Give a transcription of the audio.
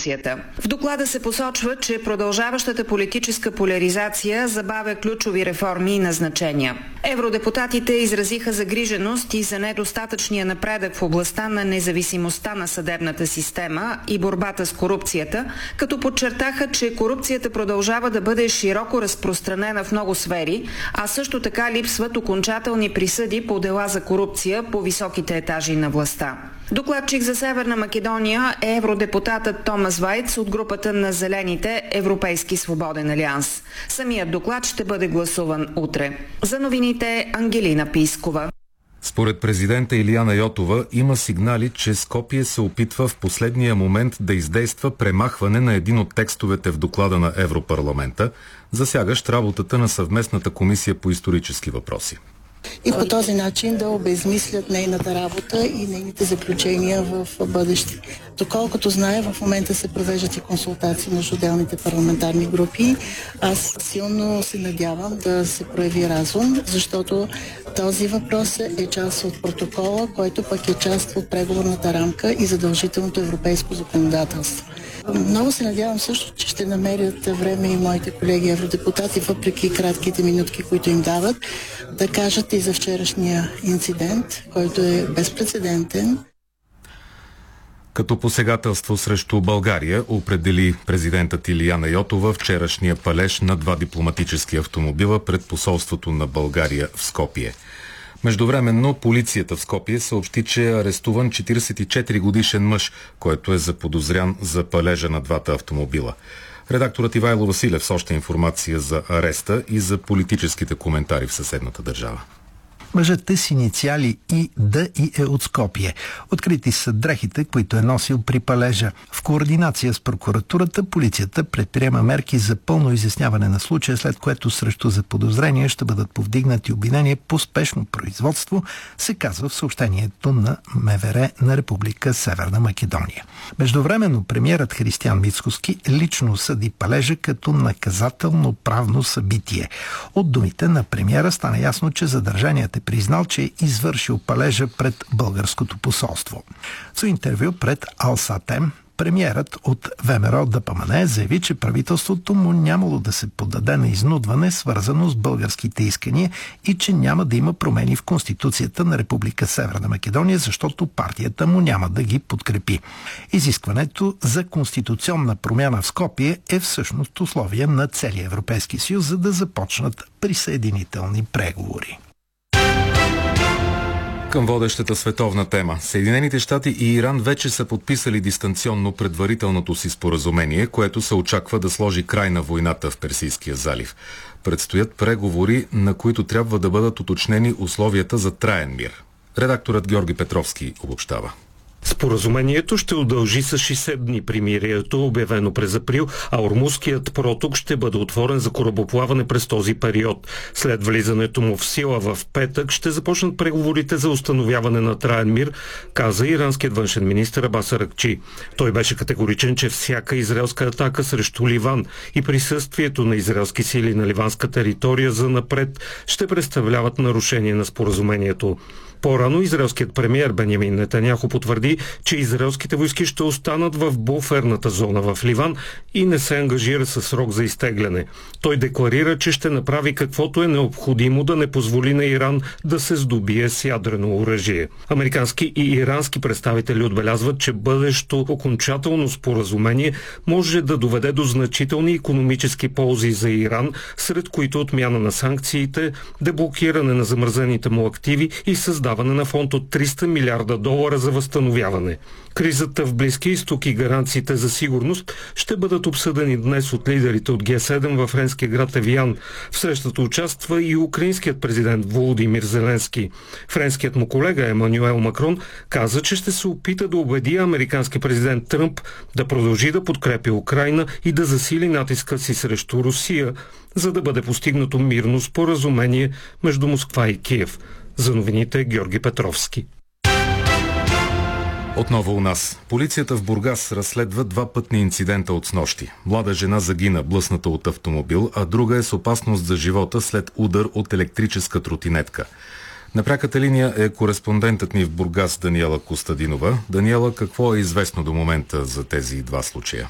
корупцията. В доклада се посочва, че продължаващата политическа поляризация забавя ключови реформи и назначения. Евродепутатите изразиха загриженост и за недостатъчния напредък в областта на независимостта на съдебната система и борбата с корупцията, като подчертаха, че корупцията продължава да бъде широко разпространена в много сфери, а също така липсват окончателни присъди по дела за корупция по високите етажи на властта. Докладчик за Северна Македония е евродепутатът Томас Вайц от групата на Зелените Европейски свободен алианс. Самият доклад ще бъде гласуван утре. За новините Ангелина Пискова. Според президента Илияна Йотова има сигнали, че Скопие се опитва в последния момент да издейства премахване на един от текстовете в доклада на Европарламента, засягащ работата на съвместната комисия по исторически въпроси. И по този начин да обезмислят нейната работа и нейните заключения в бъдеще. Доколкото знае, в момента се провеждат и консултации между отделните парламентарни групи. Аз силно се надявам да се прояви разум, защото този въпрос е част от протокола, който пък е част от преговорната рамка и задължителното европейско законодателство. Много се надявам също, че ще намерят време и моите колеги евродепутати, въпреки кратките минутки, които им дават, да кажат и за вчерашния инцидент, който е безпрецедентен. Като посегателство срещу България определи президентът Илияна Йотова вчерашния палеж на 2 дипломатически автомобила пред посолството на България в Скопие. Междувременно полицията в Скопие съобщи, че е арестуван 44-годишен мъж, който е заподозрян за палежа на 2 автомобила. Редакторът Ивайло Василев с още информация за ареста и за политическите коментари в съседната държава. Мъжът е с инициали ИД и е от Скопие. Открити са дрехите, които е носил при палежа. В координация с прокуратурата, полицията предприема мерки за пълно изясняване на случая, след което срещу заподозрения ще бъдат повдигнати обвинения по спешно производство, се казва в съобщението на МВР на Република Северна Македония. Междувременно премиерът Християн Мицкоски лично съди палежа като наказателно правно събитие. От думите на премиера стана ясно, че задържаният е признал, че е извършил палежа пред българското посолство. В интервю пред Алсатем, премиерът от ВМРО ДПМНЕ заяви, че правителството му нямало да се поддаде на изнудване, свързано с българските искания, и че няма да има промени в Конституцията на Република Северна Македония, защото партията му няма да ги подкрепи. Изискването за конституционна промяна в Скопие е всъщност условие на целия Европейски съюз, за да започнат присъединителни преговори. Към водещата световна тема. Съединените щати и Иран вече са подписали дистанционно предварителното си споразумение, което се очаква да сложи край на войната в Персийския залив. Предстоят преговори, на които трябва да бъдат уточнени условията за траен мир. Редакторът Георги Петровски обобщава. Споразумението ще удължи с 60 дни примирието, обявено през април, а Ормузският проток ще бъде отворен за корабоплаване през този период. След влизането му в сила в петък ще започнат преговорите за установяване на траен мир, каза иранският външен министър Абас Аракчи. Той беше категоричен, че всяка израелска атака срещу Ливан и присъствието на израелски сили на ливанска територия за напред ще представляват нарушение на споразумението. По-рано израелският премиер Бенямин Нетаняху потвърди, че израелските войски ще останат в буферната зона в Ливан и не се ангажира със срок за изтегляне. Той декларира, че ще направи каквото е необходимо да не позволи на Иран да се здобие с ядрено оръжие. Американски и ирански представители отбелязват, че бъдещо окончателно споразумение може да доведе до значителни икономически ползи за Иран, сред които отмяна на санкциите, деблокиране на замразените му активи и създаване на фонд от $300 милиарда за възстановяване. Кризата в Близкия изток и гаранциите за сигурност ще бъдат обсъдени днес от лидерите от Г7 във френския град Евиан. В срещата участва и украинският президент Володимир Зеленски. Френският му колега Емануел Макрон каза, че ще се опита да убеди американски президент Тръмп да продължи да подкрепя Украйна и да засили натиска си срещу Русия, за да бъде постигнато мирно споразумение между Москва и Киев. За новините Георги Петровски. Отново у нас. Полицията в Бургас разследва 2 пътни инцидента от снощи. Млада жена загина, блъсната от автомобил, а друга е с опасност за живота след удар от електрическа тротинетка. На пряката линия е кореспондентът ни в Бургас Даниела Костадинова. Даниела, какво е известно до момента за тези 2 случая?